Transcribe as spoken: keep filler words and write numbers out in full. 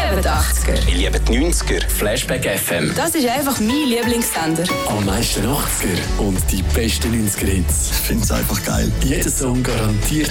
liebe die achtziger. Ich liebe die neunziger. Flashback F M. Das ist einfach mein Lieblingssender. Am meisten achtziger und die besten neunziger Hits. Ich finde es einfach geil. Jeder Song garantiert